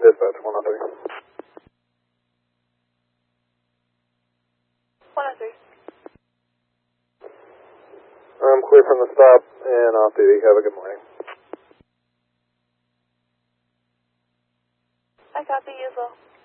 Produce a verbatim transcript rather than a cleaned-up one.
Dispatch one oh three. one oh three. I'm clear from the stop and off duty. Have a good morning. I copy you as well.